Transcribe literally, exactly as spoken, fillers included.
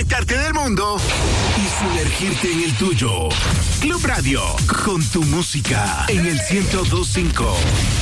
desconectarte del mundo y sumergirte en el tuyo. Club Radio, con tu música en el ciento dos punto cinco.